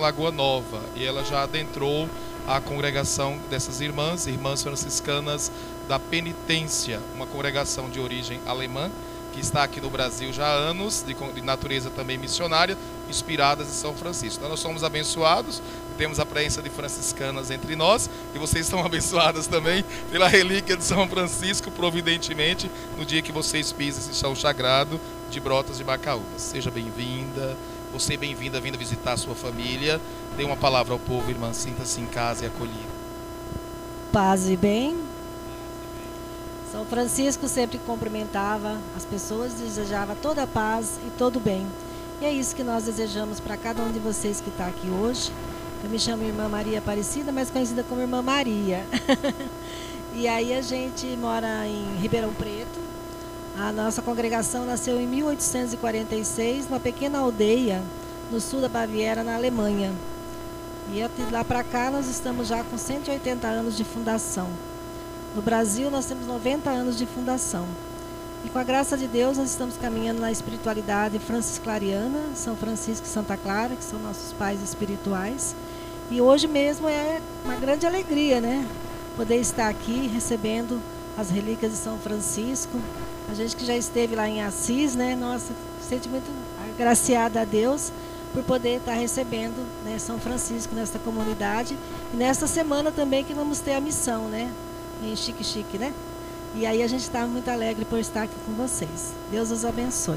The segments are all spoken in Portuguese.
Lagoa Nova, e ela já adentrou a congregação dessas irmãs franciscanas da Penitência, uma congregação de origem alemã, que está aqui no Brasil já há anos, de natureza também missionária, inspiradas em São Francisco. Então nós somos abençoados, temos a presença de franciscanas entre nós, e vocês estão abençoadas também pela relíquia de São Francisco, providentemente, no dia que vocês pisam esse chão sagrado de Brotas de Macaúbas. Seja bem-vinda, você bem-vinda, vindo visitar a sua família. Dê uma palavra ao povo, irmã, sinta-se em casa e acolhida. Paz e bem. São Francisco sempre cumprimentava as pessoas, desejava toda a paz e todo o bem. E é isso que nós desejamos para cada um de vocês que está aqui hoje. Eu me chamo Irmã Maria Aparecida, mais conhecida como Irmã Maria. E aí a gente mora em Ribeirão Preto. A nossa congregação nasceu em 1846, numa pequena aldeia no sul da Baviera, na Alemanha. E de lá para cá nós estamos já com 180 anos de fundação. No Brasil nós temos 90 anos de fundação. E com a graça de Deus nós estamos caminhando na espiritualidade francisclariana, São Francisco e Santa Clara, que são nossos pais espirituais. E hoje mesmo é uma grande alegria, né? Poder estar aqui recebendo as relíquias de São Francisco. A gente que já esteve lá em Assis, né? Nossa, sente muito agraciada a Deus por poder estar recebendo, né, São Francisco nesta comunidade. E nesta semana também que vamos ter a missão, né? Em Xique-Xique, né? E aí a gente está muito alegre por estar aqui com vocês. Deus os abençoe.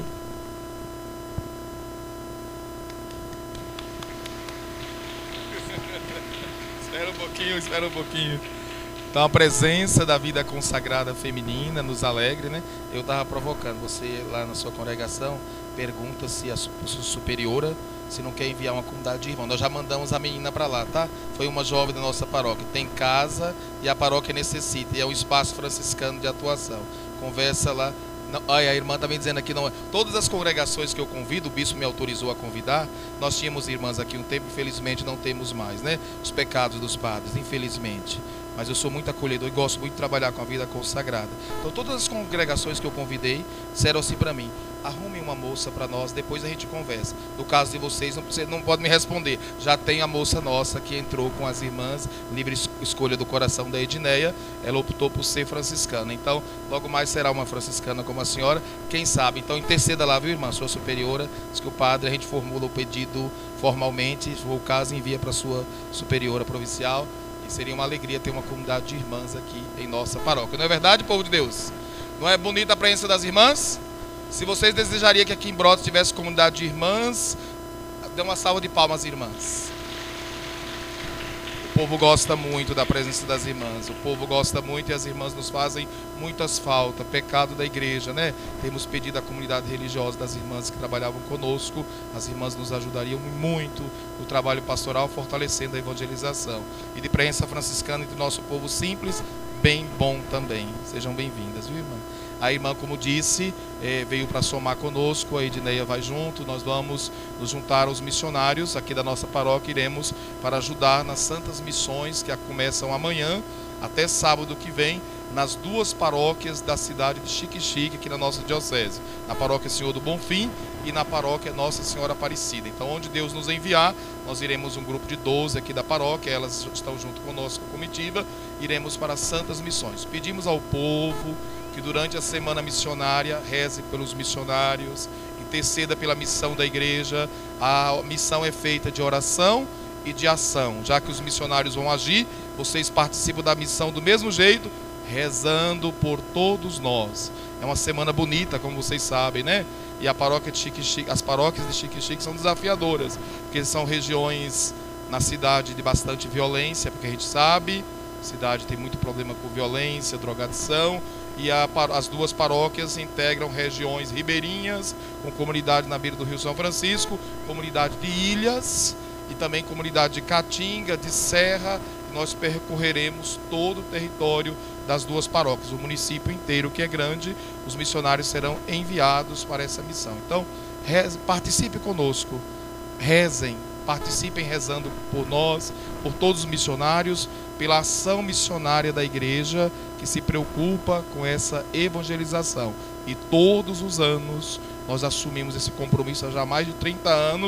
Espera um pouquinho. Então a presença da vida consagrada feminina nos alegra, né? Eu estava provocando você lá na sua congregação, pergunta se a superiora, se não quer enviar uma comunidade de irmãos. Nós já mandamos a menina para lá, tá? Foi uma jovem da nossa paróquia. Tem casa e a paróquia necessita. E é um espaço franciscano de atuação. Conversa lá. Não, a irmã está me dizendo aqui, não. Todas as congregações que eu convido, o bispo me autorizou a convidar. Nós tínhamos irmãs aqui um tempo, infelizmente não temos mais, né? Os pecados dos padres, infelizmente. Mas eu sou muito acolhedor e gosto muito de trabalhar com a vida consagrada. Então todas as congregações que eu convidei disseram assim para mim: arrumem uma moça para nós, depois a gente conversa. No caso de vocês, não pode me responder. Já tem a moça nossa que entrou com as irmãs, livre escolha do coração da Edneia. Ela optou por ser franciscana. Então, logo mais será uma franciscana como a senhora. Quem sabe? Então, interceda lá, viu, irmã? Sua superiora. Diz que o padre, a gente formula o pedido formalmente. Se for o caso, envia para a sua superiora provincial. E seria uma alegria ter uma comunidade de irmãs aqui em nossa paróquia. Não é verdade, povo de Deus? Não é bonita a presença das irmãs? Se vocês desejariam que aqui em Brotas tivesse comunidade de irmãs, dê uma salva de palmas, irmãs. O povo gosta muito da presença das irmãs. O povo gosta muito e as irmãs nos fazem muitas faltas. Pecado da igreja, né? Temos pedido à comunidade religiosa das irmãs que trabalhavam conosco. As irmãs nos ajudariam muito no trabalho pastoral, fortalecendo a evangelização. E de presença franciscana entre nosso povo simples, bem bom também. Sejam bem-vindas, viu, irmã? A irmã, como disse, veio para somar conosco, a Edneia vai junto, nós vamos nos juntar aos missionários aqui da nossa paróquia, iremos para ajudar nas santas missões que começam amanhã até sábado que vem, nas duas paróquias da cidade de Xique-Xique, aqui na nossa diocese, na paróquia Senhor do Bonfim e na paróquia Nossa Senhora Aparecida. Então, onde Deus nos enviar, nós iremos um grupo de 12 aqui da paróquia, elas estão junto conosco, a comitiva, iremos para as santas missões. Pedimos ao povo que durante a semana missionária reze pelos missionários, interceda pela missão da igreja. A missão é feita de oração e de ação. Já que os missionários vão agir, vocês participam da missão do mesmo jeito, rezando por todos nós. É uma semana bonita, como vocês sabem, né? E a paróquia de Xique-Xique, as paróquias de Xique-Xique são desafiadoras, porque são regiões na cidade de bastante violência, porque a gente sabe, a cidade tem muito problema com violência, drogadição. E as duas paróquias integram regiões ribeirinhas, com comunidade na beira do Rio São Francisco, comunidade de ilhas e também comunidade de Caatinga, de Serra. Nós percorreremos todo o território das duas paróquias, o município inteiro, que é grande. Os missionários serão enviados para essa missão. Então, participe conosco, rezem, participem rezando por nós, por todos os missionários, pela ação missionária da igreja que se preocupa com essa evangelização. E todos os anos nós assumimos esse compromisso há já mais de 30 anos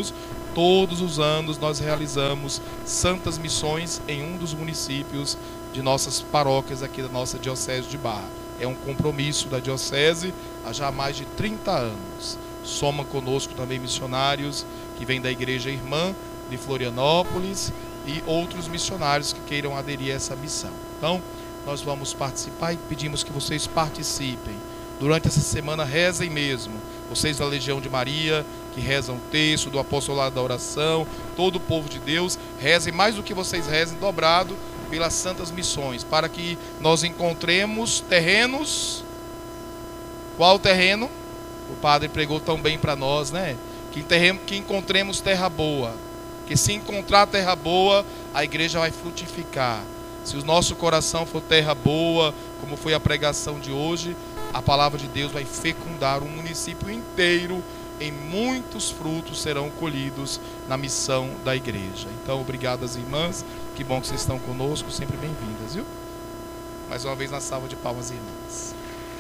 todos os anos nós realizamos santas missões em um dos municípios de nossas paróquias aqui da nossa Diocese de Barra. É um compromisso da Diocese há já mais de 30 anos. Soma conosco também missionários que vêm da Igreja Irmã de Florianópolis e outros missionários que queiram aderir a essa missão. Então, nós vamos participar e pedimos que vocês participem. Durante essa semana, rezem mesmo. Vocês da Legião de Maria, que rezam o texto do apostolado da oração, todo o povo de Deus, rezem mais do que vocês rezem, dobrado pelas santas missões, para que nós encontremos terrenos. Qual terreno? O padre pregou tão bem para nós, né? Que encontremos terra boa. Que se encontrar terra boa, a igreja vai frutificar. Se o nosso coração for terra boa, como foi a pregação de hoje, a palavra de Deus vai fecundar um município inteiro em muitos frutos serão colhidos na missão da igreja. Então, obrigado às irmãs, que bom que vocês estão conosco, sempre bem-vindas, viu? Mais uma vez na salva de palmas, irmãs.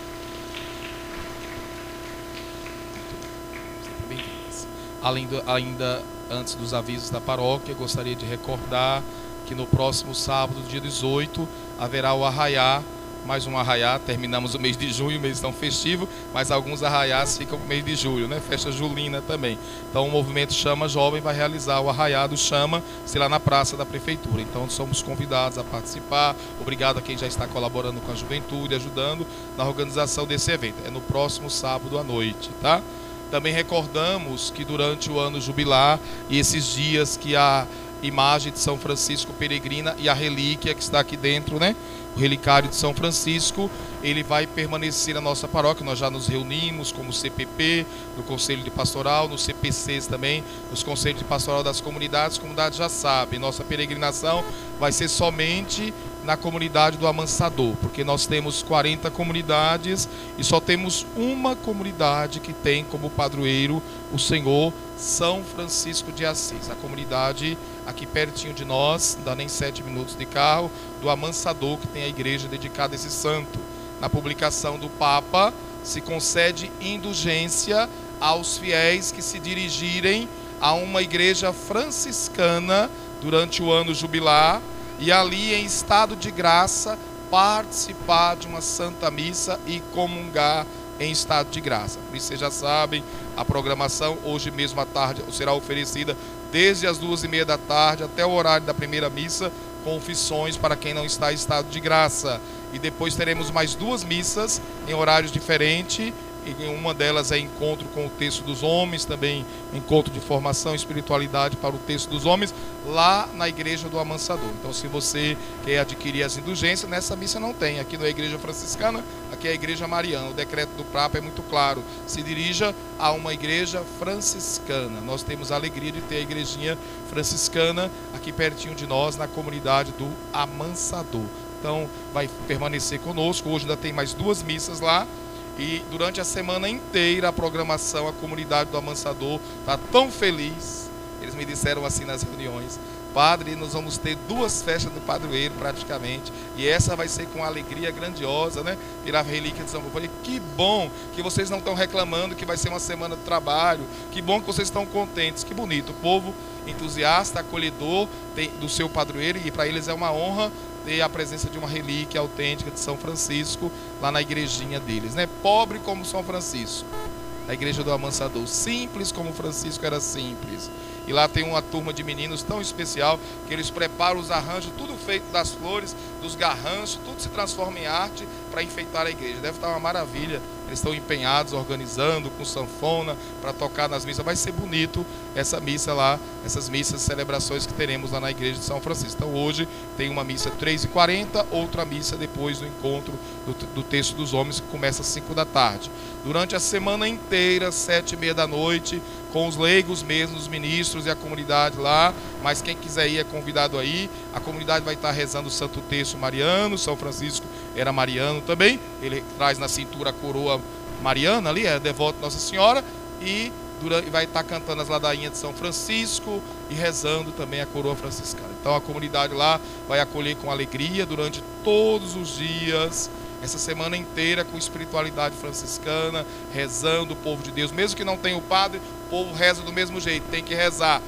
Sempre bem-vindas. Ainda antes dos avisos da paróquia, gostaria de recordar que no próximo sábado, dia 18, haverá o arraiá, mais um arraiá. Terminamos o mês de junho, o mês tão festivo, mas alguns arraiás ficam no mês de julho, né? Festa julina também. Então o movimento Chama Jovem vai realizar o arraiá do Chama, sei lá, na praça da prefeitura. Então somos convidados a participar. Obrigado a quem já está colaborando com a juventude, ajudando na organização desse evento. É no próximo sábado à noite, tá? Também recordamos que durante o ano jubilar e esses dias que a imagem de São Francisco peregrina e a relíquia que está aqui dentro, né? O relicário de São Francisco, ele vai permanecer na nossa paróquia. Nós já nos reunimos como CPP, no Conselho de Pastoral, nos CPCs também, nos Conselhos de Pastoral das comunidades. As comunidades já sabem, nossa peregrinação vai ser somente na comunidade do Amansador, porque nós temos 40 comunidades e só temos uma comunidade que tem como padroeiro o Senhor São Francisco de Assis. A comunidade aqui pertinho de nós, não dá nem 7 minutos de carro, do Amansador, que tem a igreja dedicada a esse santo. Na publicação do Papa se concede indulgência aos fiéis que se dirigirem a uma igreja franciscana durante o ano jubilar e ali, em estado de graça, participar de uma santa missa e comungar em estado de graça. Por isso, vocês já sabem, a programação hoje mesmo à tarde será oferecida desde as 2h30 da tarde até o horário da primeira missa, confissões para quem não está em estado de graça. E depois teremos mais 2 missas em horários diferentes. E uma delas é encontro com o texto dos homens, também encontro de formação e espiritualidade para o texto dos homens, lá na igreja do Amansador. Então, se você quer adquirir as indulgências, nessa missa não tem. Aqui não é a igreja franciscana, aqui é a igreja mariana. O decreto do Papa é muito claro: se dirija a uma igreja franciscana. Nós temos a alegria de ter a igrejinha franciscana aqui pertinho de nós, na comunidade do Amansador. Então, vai permanecer conosco. Hoje ainda tem mais 2 missas lá. E durante a semana inteira a programação, a comunidade do Amansador está tão feliz. Eles me disseram assim nas reuniões: padre, nós vamos ter 2 festas do padroeiro praticamente, e essa vai ser com alegria grandiosa, né? Virar relíquia de São Paulo. Eu falei: que bom que vocês não estão reclamando que vai ser uma semana de trabalho, que bom que vocês estão contentes, que bonito. O povo entusiasta, acolhedor do seu padroeiro, e para eles é uma honra ter a presença de uma relíquia autêntica de São Francisco lá na igrejinha deles, né? Pobre como São Francisco, a igreja do Amansador, simples como Francisco era simples. E lá tem uma turma de meninos tão especial que eles preparam os arranjos, tudo feito das flores, dos garranchos, tudo se transforma em arte para enfeitar a igreja. Deve estar uma maravilha. Eles estão empenhados, organizando com sanfona para tocar nas missas. Vai ser bonito essa missa lá, essas missas, celebrações que teremos lá na igreja de São Francisco. Então hoje tem uma missa 3h40, outra missa depois do encontro do texto dos homens, que começa às 5 da tarde. Durante a semana inteira, 7h30 da noite, com os leigos mesmo, os ministros e a comunidade lá, mas quem quiser ir é convidado aí. A comunidade vai estar rezando o Santo Terço mariano. São Francisco era mariano também, ele traz na cintura a coroa mariana ali, é devoto de Nossa Senhora, e vai estar cantando as ladainhas de São Francisco e rezando também a coroa franciscana. Então a comunidade lá vai acolher com alegria durante todos os dias, essa semana inteira, com espiritualidade franciscana, rezando o povo de Deus. Mesmo que não tenha o padre, o povo reza do mesmo jeito, tem que rezar.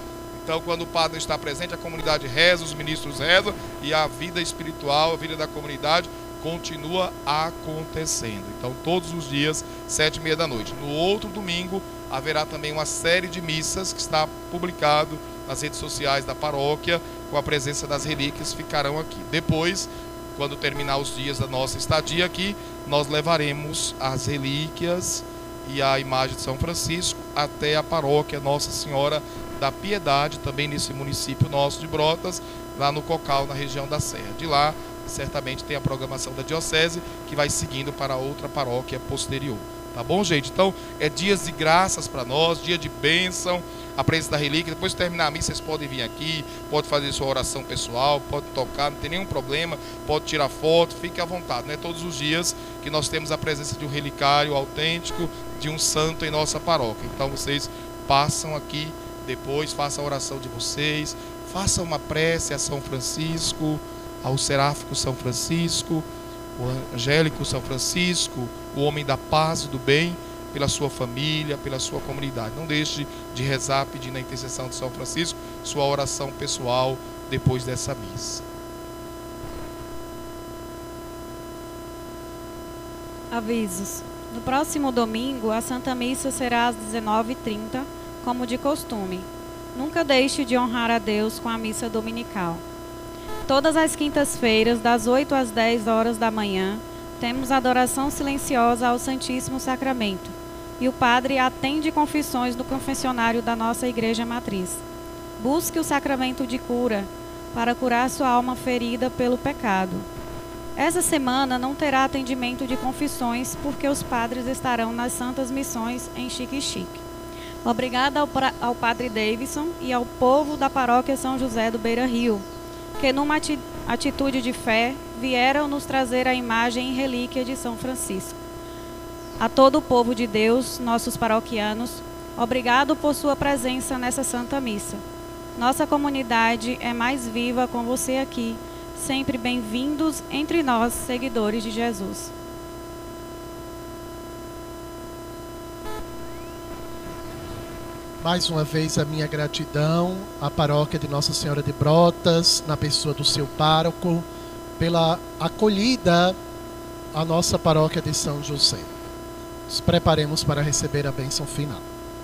Então, quando o padre está presente, a comunidade reza, os ministros rezam e a vida espiritual, a vida da comunidade continua acontecendo. Então, todos os dias, 7h30 da noite. No outro domingo, haverá também uma série de missas que está publicado nas redes sociais da paróquia, com a presença das relíquias, ficarão aqui. Depois, quando terminar os dias da nossa estadia aqui, nós levaremos as relíquias e a imagem de São Francisco até a paróquia Nossa Senhora da Piedade, também nesse município nosso de Brotas, lá no Cocal, na região da Serra. De lá, certamente tem a programação da diocese, que vai seguindo para outra paróquia posterior. Tá bom, gente? Então, é dias de graças para nós, dia de bênção, a presença da relíquia. Depois de terminar a missa, vocês podem vir aqui, pode fazer sua oração pessoal, pode tocar, não tem nenhum problema, pode tirar foto, fique à vontade. Não é todos os dias que nós temos a presença de um relicário autêntico, de um santo em nossa paróquia. Então, vocês passam aqui, depois façam a oração de vocês, façam uma prece a São Francisco, ao seráfico São Francisco, o angélico São Francisco, o homem da paz e do bem, pela sua família, pela sua comunidade. Não deixe de rezar pedindo a intercessão de São Francisco, sua oração pessoal depois dessa missa. Avisos. No próximo domingo, a Santa Missa será às 19h30, como de costume. Nunca deixe de honrar a Deus com a missa dominical. Todas as quintas-feiras, das 8 às 10 horas da manhã, temos adoração silenciosa ao Santíssimo Sacramento, e o padre atende confissões no confessionário da nossa Igreja Matriz. Busque o sacramento de cura para curar sua alma ferida pelo pecado. Essa semana não terá atendimento de confissões porque os padres estarão nas Santas Missões em Xique-Xique. Obrigada ao Padre Davidson e ao povo da Paróquia São José do Beira Rio, que numa atitude de fé vieram nos trazer a imagem e relíquia de São Francisco. A todo o povo de Deus, nossos paroquianos, obrigado por sua presença nessa Santa Missa. Nossa comunidade é mais viva com você aqui, sempre bem-vindos entre nós, seguidores de Jesus. Mais uma vez a minha gratidão à paróquia de Nossa Senhora de Brotas, na pessoa do seu pároco, pela acolhida à nossa paróquia de São José. Nos preparemos para receber a bênção final.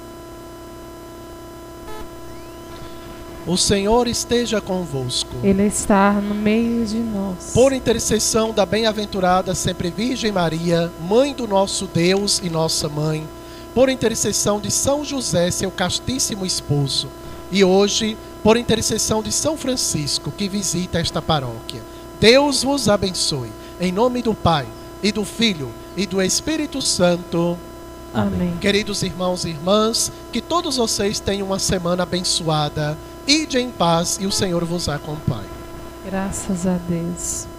O Senhor esteja convosco. Ele está no meio de nós. Por intercessão da bem-aventurada sempre Virgem Maria, Mãe do nosso Deus e nossa Mãe, por intercessão de São José, seu castíssimo esposo, e hoje, por intercessão de São Francisco, que visita esta paróquia, Deus vos abençoe. Em nome do Pai, e do Filho, e do Espírito Santo. Amém. Queridos irmãos e irmãs, que todos vocês tenham uma semana abençoada. Ide em paz e o Senhor vos acompanhe. Graças a Deus.